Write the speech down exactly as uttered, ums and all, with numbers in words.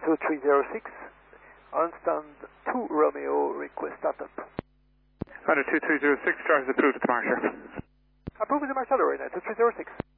two three zero six, on stand two Romeo, request startup. Under two three zero six, drives approved at the Marshall. Approved at the Marshall, right now, two three zero six.